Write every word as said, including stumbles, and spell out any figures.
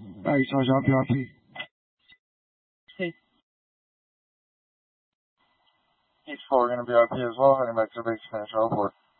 Alright, so I'll be R P. Hey. Each four gonna be R P as well, heading back to base, finish all four.